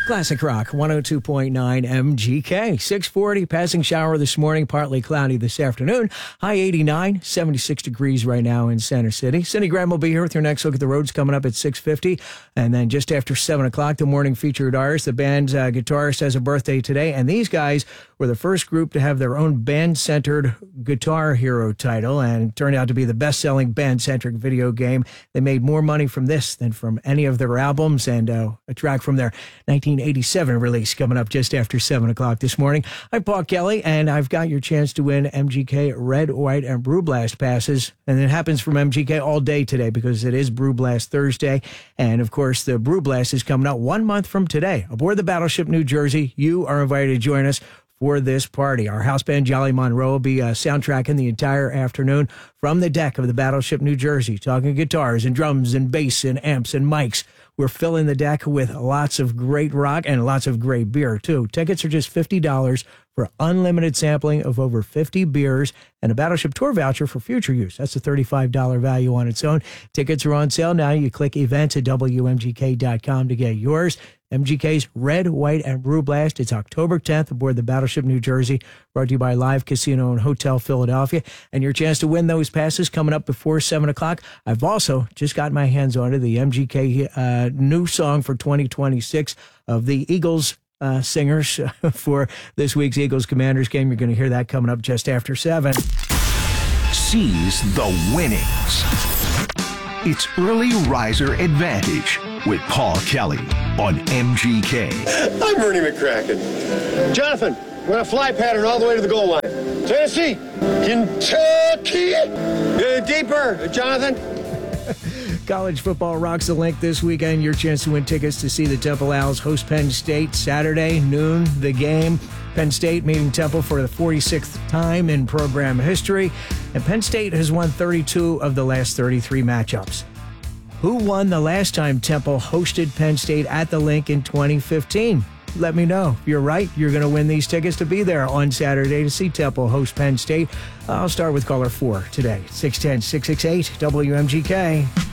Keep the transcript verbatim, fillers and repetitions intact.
Classic Rock, one oh two point nine M G K. six forty, passing shower this morning, partly cloudy this afternoon. High eighty-nine, seventy-six degrees right now in Center City. Cindy Graham will be here with your next look at the roads coming up at six fifty. And then just after seven o'clock, the morning featured artist. The band's uh, guitarist has a birthday today. And these guys were the first group to have their own band-centered Guitar Hero title, and it turned out to be the best-selling band-centric video game. They made more money from this than from any of their albums, and uh, a track from their nineteen eighty-seven release coming up just after seven o'clock this morning. I'm Paul Kelly, and I've got your chance to win M G K Red, White, and Brew Blast passes, and it happens from M G K all day today because it is Brew Blast Thursday, and of course the Brew Blast is coming out one month from today. Aboard the Battleship New Jersey, you are invited to join us for this party. Our house band, Jolly Monroe, will be uh, soundtracking the entire afternoon from the deck of the Battleship New Jersey, talking guitars and drums and bass and amps and mics. We're filling the deck with lots of great rock and lots of great beer, too. Tickets are just fifty dollars for unlimited sampling of over fifty beers and a Battleship Tour voucher for future use. That's a thirty-five dollars value on its own. Tickets are on sale now. You click events at W M G K dot com to get yours. M G K's Red, White, and Brew Blast. It's October tenth aboard the Battleship New Jersey, brought to you by Live Casino and Hotel Philadelphia. And your chance to win those passes coming up before seven o'clock. I've also just got my hands on it, the M G K uh, new song for twenty twenty-six of the Eagles uh, singers for this week's Eagles-Commanders game. You're going to hear that coming up just after seven. Seize the winnings. It's Early Riser Advantage with Paul Kelly on M G K. I'm Bernie McCracken. Jonathan, we're going to fly pattern all the way to the goal line. Tennessee, Kentucky. Uh, deeper, Jonathan. College football rocks the link this weekend. Your chance to win tickets to see the Temple Owls host Penn State Saturday, noon, the game. Penn State meeting Temple for the forty-sixth time in program history. And Penn State has won thirty-two of the last thirty-three matchups. Who won the last time Temple hosted Penn State at the link in twenty fifteen? Let me know. If you're right, you're going to win these tickets to be there on Saturday to see Temple host Penn State. I'll start with caller four today, six one zero, six six eight, W M G K.